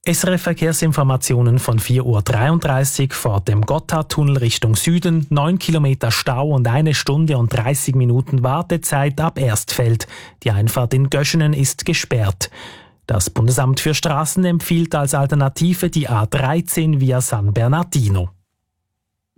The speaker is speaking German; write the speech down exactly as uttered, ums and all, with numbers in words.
S R F-Verkehrsinformationen von vier Uhr dreiunddreißig vor dem Gotthardtunnel Richtung Süden, neun Kilometer Stau und eine Stunde und dreißig Minuten Wartezeit ab Erstfeld. Die Einfahrt in Göschenen ist gesperrt. Das Bundesamt für Straßen empfiehlt als Alternative die A dreizehn via San Bernardino.